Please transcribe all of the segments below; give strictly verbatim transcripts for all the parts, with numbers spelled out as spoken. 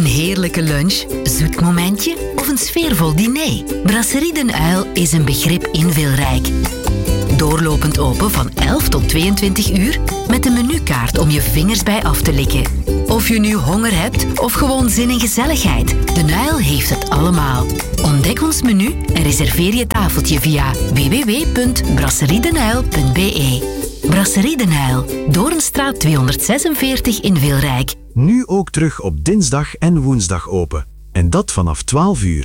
heerlijke lunch, zoet momentje of een sfeervol diner? Brasserie Den Uil is een begrip inveelrijk. Doorlopend open van elf tot tweeëntwintig uur met een menukaart om je vingers bij af te likken. Of je nu honger hebt of gewoon zin in gezelligheid, Den Uil heeft het allemaal. Ontdek ons menu en reserveer je tafeltje via w w w punt brasserie den uil punt b e. Brasserie Den Uil, Doornstraat tweehonderdzesenveertig in Veelrijk. Nu ook terug op dinsdag en woensdag open. En dat vanaf twaalf uur.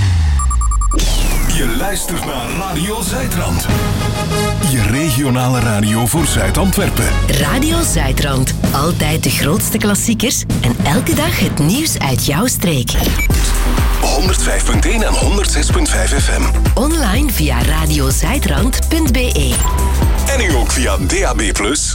Je luistert naar Radio Zuidrand. Je regionale radio voor Zuid-Antwerpen. Radio Zuidrand. Altijd de grootste klassiekers en elke dag het nieuws uit jouw streek. honderdvijf punt één en honderdzes punt vijf F M. Online via radio zuidrand punt b e. En nu ook via D A B plus.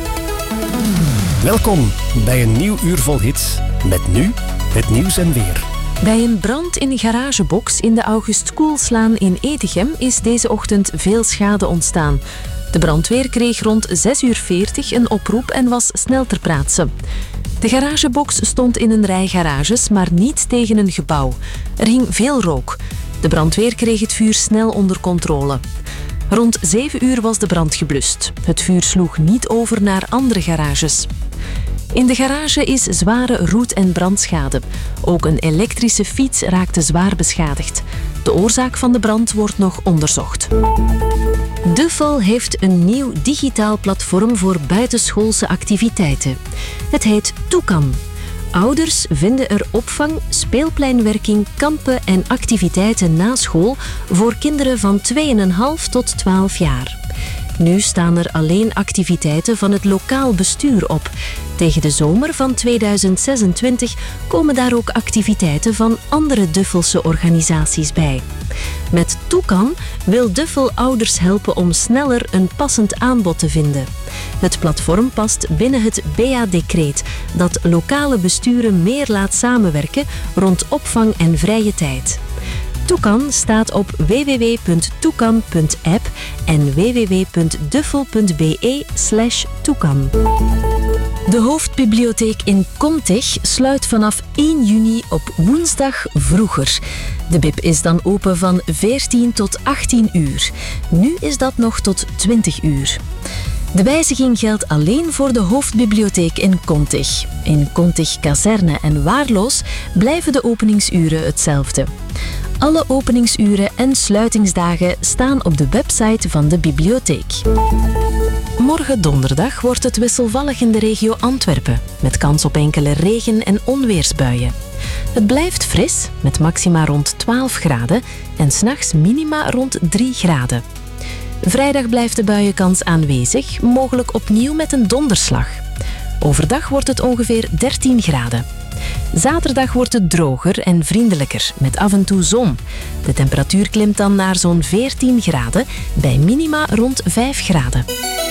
Welkom bij een nieuw uur vol hits. Met nu het nieuws en weer. Bij een brand in een garagebox in de August Koelslaan in Edegem is deze ochtend veel schade ontstaan. De brandweer kreeg rond zes uur veertig een oproep en was snel ter plaatse. De garagebox stond in een rij garages, maar niet tegen een gebouw. Er hing veel rook. De brandweer kreeg het vuur snel onder controle. Rond zeven uur was de brand geblust. Het vuur sloeg niet over naar andere garages. In de garage is zware roet- en brandschade. Ook een elektrische fiets raakte zwaar beschadigd. De oorzaak van de brand wordt nog onderzocht. Duffel heeft een nieuw digitaal platform voor buitenschoolse activiteiten. Het heet Toekan. Ouders vinden er opvang, speelpleinwerking, kampen en activiteiten na school voor kinderen van twee komma vijf tot twaalf jaar. Nu staan er alleen activiteiten van het lokaal bestuur op. Tegen de zomer van tweeduizend zesentwintig komen daar ook activiteiten van andere Duffelse organisaties bij. Met Toekan wil Duffel ouders helpen om sneller een passend aanbod te vinden. Het platform past binnen het B A-decreet dat lokale besturen meer laat samenwerken rond opvang en vrije tijd. Toekan staat op w w w punt toekan punt app en w w w punt duffel punt b e slash toekan. De hoofdbibliotheek in Contig sluit vanaf één juni op woensdag vroeger. De bib is dan open van veertien tot achttien uur. Nu is dat nog tot twintig uur. De wijziging geldt alleen voor de hoofdbibliotheek in Contig. In Contig Kazerne en Waarloos blijven de openingsuren hetzelfde. Alle openingsuren en sluitingsdagen staan op de website van de bibliotheek. Morgen donderdag wordt het wisselvallig in de regio Antwerpen, met kans op enkele regen- en onweersbuien. Het blijft fris, met maxima rond twaalf graden en 's nachts minima rond drie graden. Vrijdag blijft de buienkans aanwezig, mogelijk opnieuw met een donderslag. Overdag wordt het ongeveer dertien graden. Zaterdag wordt het droger en vriendelijker, met af en toe zon. De temperatuur klimt dan naar zo'n veertien graden, bij minima rond vijf graden.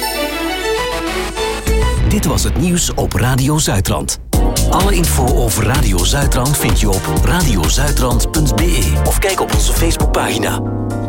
Dit was het nieuws op Radio Zuidrand. Alle info over Radio Zuidrand vind je op radio zuidrand punt b e of kijk op onze Facebookpagina.